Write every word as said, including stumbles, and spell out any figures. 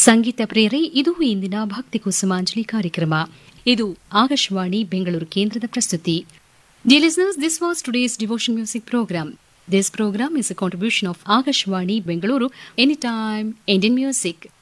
ಸಂಗೀತ ಪ್ರೇರೆ ಇದು ಇಂದಿನ ಭಕ್ತಿ ಕುಸುಮಾಂಜಲಿ ಕಾರ್ಯಕ್ರಮ. ಇದು ಆಕಾಶವಾಣಿ ಬೆಂಗಳೂರು ಕೇಂದ್ರದ ಪ್ರಸ್ತುತಿ. Dear listeners, this was today's devotion music program. This program is a contribution of Akashvani Bengaluru, Anytime Indian Music.